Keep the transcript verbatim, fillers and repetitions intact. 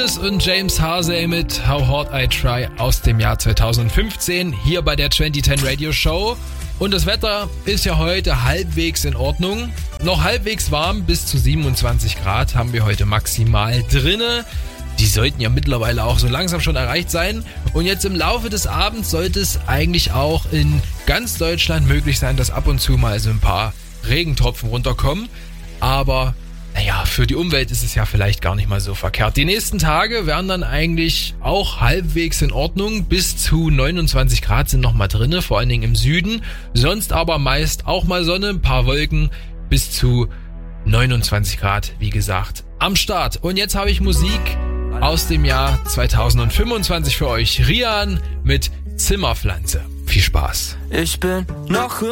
Lewis und James Harsey mit How Hard I Try aus dem Jahr zweitausendfünfzehn hier bei der zwanzig zehn Radio Show. Und das Wetter ist ja heute halbwegs in Ordnung. Noch halbwegs warm, bis zu siebenundzwanzig Grad haben wir heute maximal drinne. Die sollten ja mittlerweile auch so langsam schon erreicht sein. Und jetzt im Laufe des Abends sollte es eigentlich auch in ganz Deutschland möglich sein, dass ab und zu mal so ein paar Regentropfen runterkommen. Aber naja, für die Umwelt ist es ja vielleicht gar nicht mal so verkehrt. Die nächsten Tage werden dann eigentlich auch halbwegs in Ordnung. Bis zu neunundzwanzig Grad sind noch mal drinne, vor allen Dingen im Süden. Sonst aber meist auch mal Sonne, ein paar Wolken, bis zu neunundzwanzig Grad, wie gesagt, am Start. Und jetzt habe ich Musik aus dem Jahr zweitausendfünfundzwanzig für euch. Rian mit Zimmerpflanze. Viel Spaß. Ich bin noch